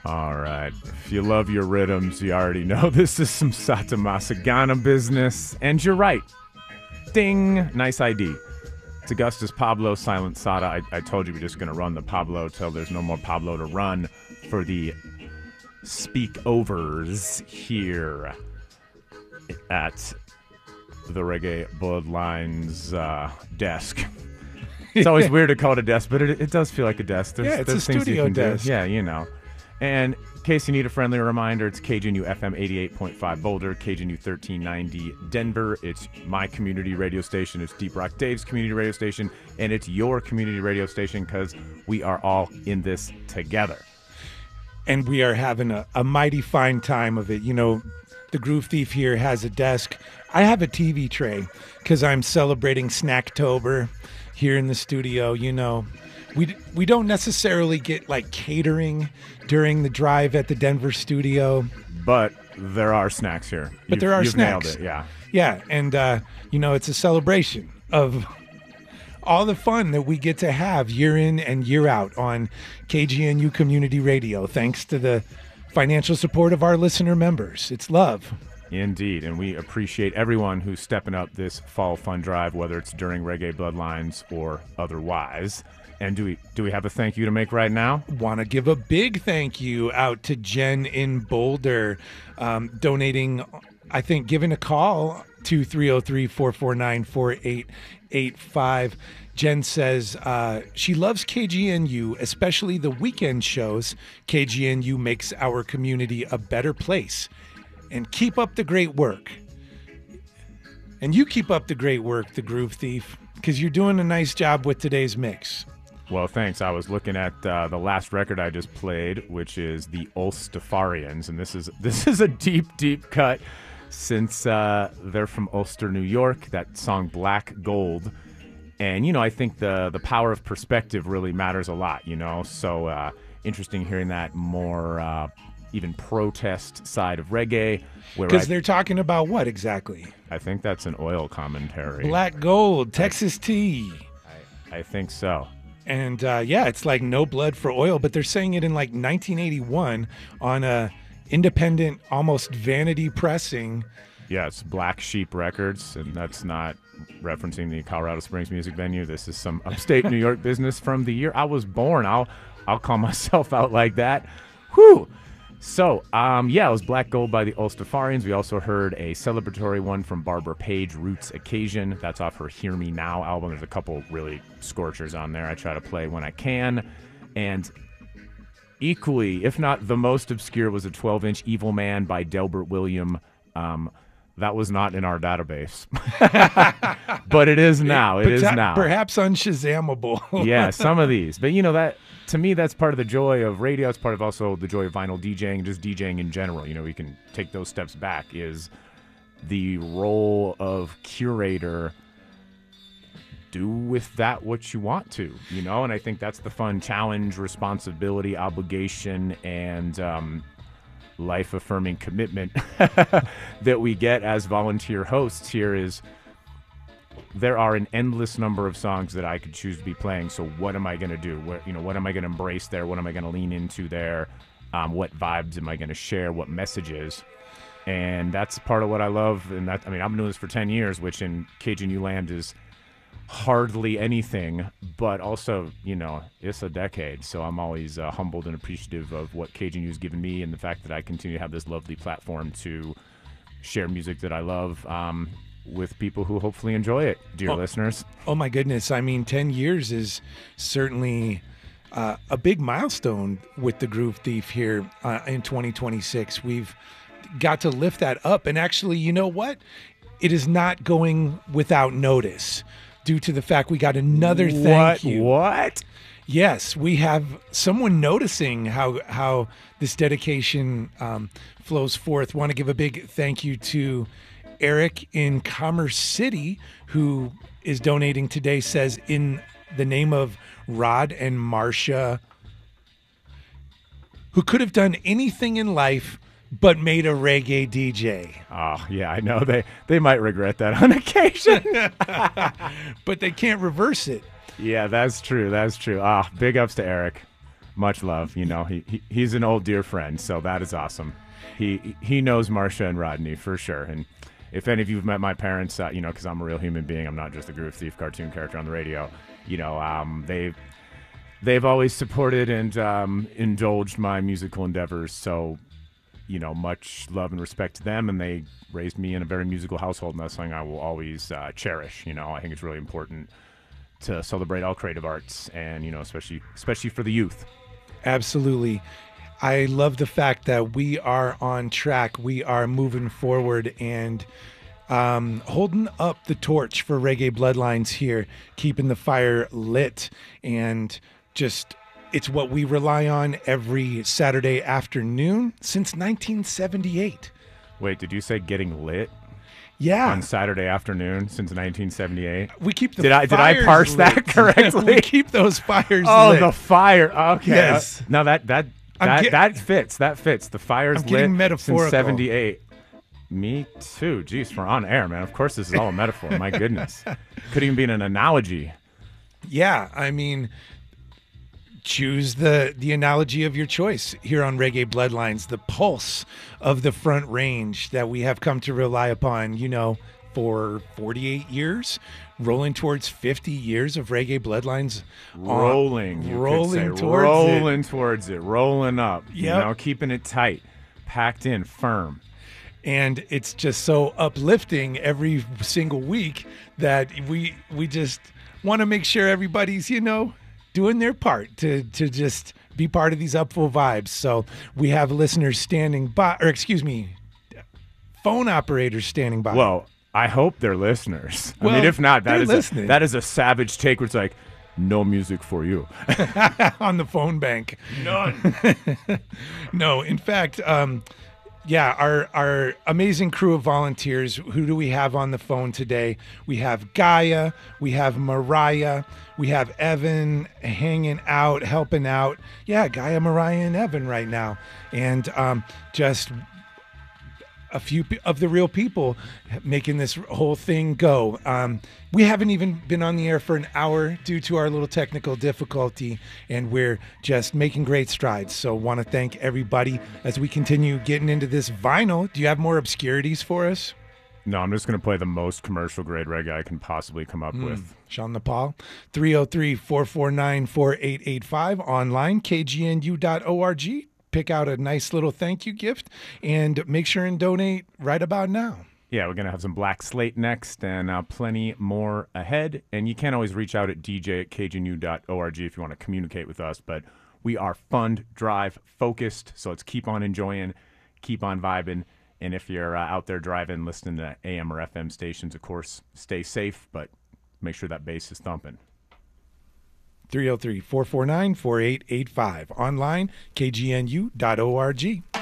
All right. If you love your rhythms, you already know this is some Sata Masagana business. And you're right. Ding. Nice ID. It's Augustus Pablo Silent Sata. I told you we're just going to run the Pablo till there's no more Pablo to run for the speak-overs here at the Reggae Bloodlines desk. It's always weird to call it a desk, but it does feel like a desk. It's a things studio desk. Yeah, you know. And in case you need a friendly reminder, it's KGNU FM 88.5 Boulder, KGNU 1390 Denver. It's my community radio station. It's Deep Rock Dave's community radio station. And it's your community radio station because we are all in this together. And we are having a mighty fine time of it. You know, the Groove Thief here has a desk. I have a TV tray because I'm celebrating Snacktober here in the studio. You know, we don't necessarily get like catering during the drive at the Denver studio. But there are snacks here. But there are you've snacks. Nailed it, yeah. Yeah, and, you know, it's a celebration of all the fun that we get to have year in and year out on KGNU Community Radio, thanks to the financial support of our listener members. It's love. Indeed, and we appreciate everyone who's stepping up this fall fun drive, whether it's during Reggae Bloodlines or otherwise. And do we have a thank you to make right now? Want to give a big thank you out to Jen in Boulder, donating, I think, giving a call to 303-449-4885. Jen says she loves KGNU, especially the weekend shows. KGNU makes our community a better place. And keep up the great work. And you keep up the great work, the Groove Thief, because you're doing a nice job with today's mix. Well, thanks. I was looking at the last record I just played, which is the Ulstafarians, and this is a deep cut since they're from Ulster, New York. That song Black Gold, and you know I think the power of perspective really matters a lot. You know, so interesting hearing that more even protest side of reggae, because they're talking about what exactly? I think that's an oil commentary. Black Gold, Texas tea. I think so. And yeah, it's like no blood for oil, but they're saying it in like 1981 on a independent, almost vanity pressing. Yeah, it's Black Sheep Records, and that's not referencing the Colorado Springs music venue. This is some upstate New York business from the year I was born. I'll call myself out like that. Whew. So, yeah, it was Black Gold by the Ulstafarians. We also heard a celebratory one from Barbara Page, Roots Occasion. That's off her Hear Me Now album. There's a couple really scorchers on there I try to play when I can. And equally, if not the most obscure, was a 12-inch Evil Man by Delbert William. That was not in our database. But it is now. It is now. Perhaps unShazamable. Yeah, some of these. But, you know, that to me, that's part of the joy of radio. It's part of also the joy of vinyl DJing, just DJing in general. You know, we can take those steps back, is the role of curator. Do with that what you want to, you know? And I think that's the fun challenge, responsibility, obligation, and life-affirming commitment that we get as volunteer hosts here is there are an endless number of songs that I could choose to be playing. So what am I going to do? What am I going to embrace there? What am I going to lean into there? What vibes am I going to share? What messages? And that's part of what I love. And that, I mean, I've been doing this for 10 years, which in KGNU land is hardly anything, but also, you know, it's a decade. So I'm always humbled and appreciative of what KGNU has given me and the fact that I continue to have this lovely platform to share music that I love with people who hopefully enjoy it, dear listeners. Oh, my goodness. I mean, 10 years is certainly a big milestone with the Groove Thief here in 2026. We've got to lift that up. And actually, you know what? It is not going without notice due to the fact we got another thank you. What? Yes, we have someone noticing how this dedication flows forth. Want to give a big thank you to Eric in Commerce City, who is donating today, says, in the name of Rod and Marcia, who could have done anything in life but made a reggae DJ. Oh, yeah, I know. They might regret that on occasion. But they can't reverse it. Yeah, that's true. That's true. Big ups to Eric. Much love. You know, he's an old dear friend, so that is awesome. He knows Marcia and Rodney for sure. And if any of you have met my parents, you know, because I'm a real human being, I'm not just a Groove Thief cartoon character on the radio. You know, they've always supported and indulged my musical endeavors. So, you know, much love and respect to them, and they raised me in a very musical household, and that's something I will always cherish. You know, I think it's really important to celebrate all creative arts, and you know, especially for the youth. Absolutely. I love the fact that we are on track. We are moving forward and holding up the torch for Reggae Bloodlines here, keeping the fire lit, and just it's what we rely on every Saturday afternoon since 1978. Wait, did you say getting lit? Yeah. On Saturday afternoon since 1978. We keep the did I parse lit. that correctly? We keep those fires oh, lit. the fire. Okay. Yes. No, that fits. That fits. The fire's I'm getting lit metaphorical. since 78. Me too. Jeez, we're on air, man. Of course this is all a metaphor. My goodness. Could even be an analogy. Yeah, I mean, choose the analogy of your choice here on Reggae Bloodlines, the pulse of the Front Range that we have come to rely upon, you know, for 48 years, rolling towards 50 years of Reggae Bloodlines. Rolling towards it, rolling up, Yep. you know, keeping it tight, packed in, firm. And it's just so uplifting every single week that we just want to make sure everybody's, you know, doing their part to just be part of these upful vibes. So we have listeners standing by, or excuse me, phone operators standing by. Well, I hope they're listeners. Well, I mean, if not, they're listening. that is a savage take where it's like, no music for you. On the phone bank. None. No, in fact, yeah, our amazing crew of volunteers. Who do we have on the phone today? We have Gaia, we have Mariah, we have Evan hanging out, helping out. Yeah, Gaia, Mariah, and Evan right now. And just a few of the real people making this whole thing go. We haven't even been on the air for an hour due to our little technical difficulty, and we're just making great strides. So want to thank everybody as we continue getting into this vinyl. Do you have more obscurities for us? No, I'm just going to play the most commercial grade reggae I can possibly come up with. Sean Nepal, 303-449-4885, online, kgnu.org. Pick out a nice little thank you gift and make sure and donate right about now. Yeah, we're going to have some Black Slate next and plenty more ahead. And you can always reach out at dj@kgnu.org if you want to communicate with us. But we are fund, drive, focused. So let's keep on enjoying, keep on vibing. And if you're out there driving, listening to AM or FM stations, of course, stay safe, but make sure that bass is thumping. 303-449-4885. Online, kgnu.org.